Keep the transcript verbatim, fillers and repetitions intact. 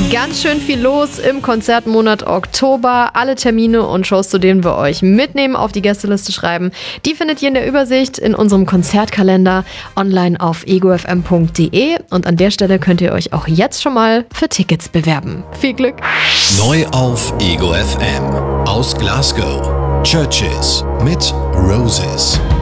Ganz schön viel los im Konzertmonat Oktober. Alle Termine und Shows, zu denen wir euch mitnehmen, auf die Gästeliste schreiben, die findet ihr in der Übersicht in unserem Konzertkalender online auf ego f m punkt d e. Und an der Stelle könnt ihr euch auch jetzt schon mal für Tickets bewerben. Viel Glück! Neu auf Ego F M aus Glasgow. Churches mit Roses.